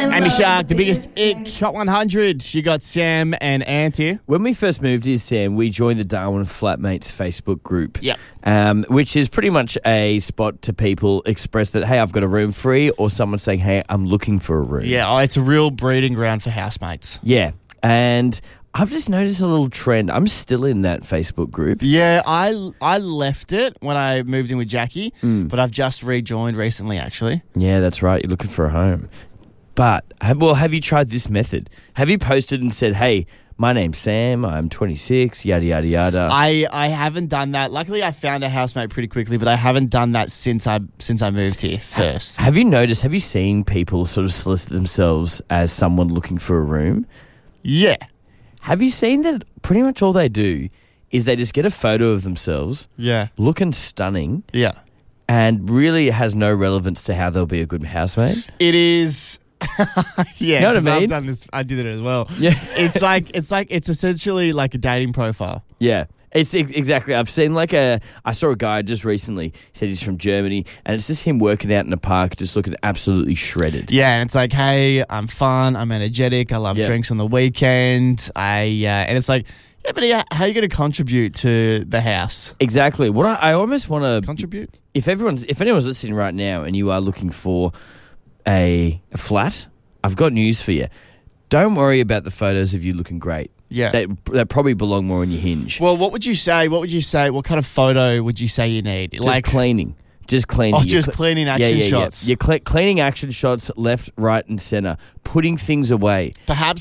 Amy Shark, the biggest ick, Hot 100. You got Sam and Ant here. When we first moved here, Sam, we joined the Darwin Flatmates Facebook group. Yep. Which is pretty much a spot to people express that, hey, I've got a room free, or someone saying, hey, I'm looking for a room. Yeah, it's a real breeding ground for housemates. Yeah. And I've just noticed a little trend. I'm still in that Facebook group. Yeah, I left it when I moved in with Jackie, but I've just rejoined recently, actually. Yeah, that's right. You're looking for a home. But, have you tried this method? Have you posted and said, hey, my name's Sam, I'm 26, yada, yada, yada? I haven't done that. Luckily, I found a housemate pretty quickly, but I haven't done that since I moved here first. Have you seen people sort of solicit themselves as someone looking for a room? Yeah. Have you seen that pretty much all they do is they just get a photo of themselves, looking stunning, and really it has no relevance to how they'll be a good housemate? It is... yeah, you know what I mean? I've done this. I did it as well. Yeah, it's essentially like a dating profile. Yeah, it's exactly. I've seen I saw a guy just recently. He said he's from Germany, and it's just him working out in a park, just looking absolutely shredded. Yeah, and it's like, hey, I'm fun, I'm energetic, I love drinks on the weekend. And it's like, yeah, but how are you going to contribute to the house? Exactly. What I almost want to contribute. If anyone's listening right now, and you are looking for a flat, I've got news for you. Don't worry about the photos of you looking great. Yeah. That probably belong more on your Hinge. Well, what would you say? What kind of photo would you say you need? Just cleaning. Just cleaning. Oh, just cleaning action shots. You're cleaning action shots left, right, and center. Putting things away. Perhaps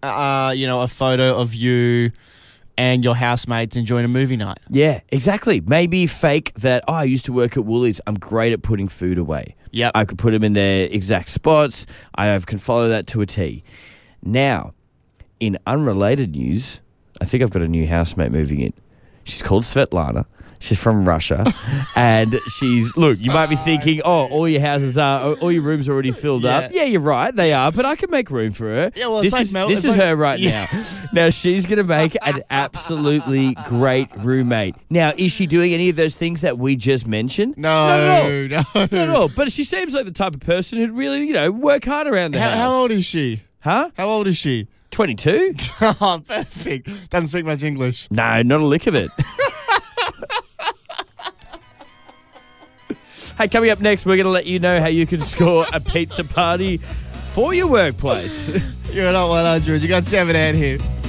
a photo of you and your housemates enjoying a movie night. Yeah, exactly. Maybe fake that, I used to work at Woolies. I'm great at putting food away. Yep. I could put them in their exact spots. I can follow that to a T. Now, in unrelated news, I think I've got a new housemate moving in. She's called Svetlana. She's from Russia. And you might be thinking, all your rooms are already filled up. Yeah, you're right, they are, but I can make room for her. Yeah, well, this is her right now. Now, she's going to make an absolutely great roommate. Now, is she doing any of those things that we just mentioned? No. Not at all. But she seems like the type of person who'd really, work hard around the house. How old is she? Huh? How old is she? 22. Oh, perfect. Doesn't speak much English. No, not a lick of it. Hey, coming up next, we're going to let you know how you can score a pizza party for your workplace. You're not 100. You got 7 out here.